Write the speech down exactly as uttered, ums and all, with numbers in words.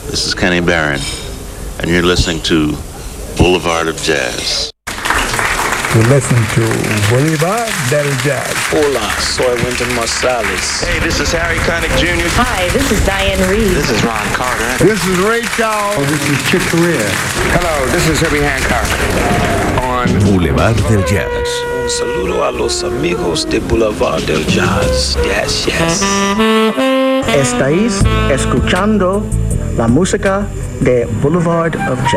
This is Kenny Barron, and you're listening to Boulevard of Jazz. You're listening to Boulevard del Jazz. Hola, soy Wynton Marsalis. Hey, this is Harry Connick Junior Hi, this is Diane Reed. This is Ron Carter. This is Ray Charles. Oh, this is Chick Corea. Hello, this is Herbie Hancock. On Boulevard del Jazz. Un saludo a los amigos de Boulevard del Jazz. Yes, yes. Estáis escuchando la música de Boulevard of Jazz.